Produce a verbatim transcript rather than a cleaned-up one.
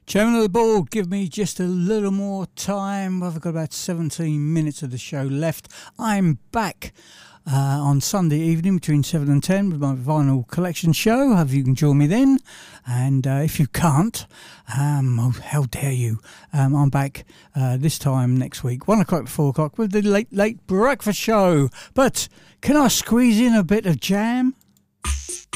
Chairman of the board, give me just a little more time. I've got about seventeen minutes of the show left. I'm back uh, on Sunday evening between seven and ten with my vinyl collection show. Hope you can join me then. And uh, if you can't, um, oh, how dare you? Um, I'm back uh, this time next week, one o'clock to four o'clock with the late, late breakfast show. But can I squeeze in a bit of jam?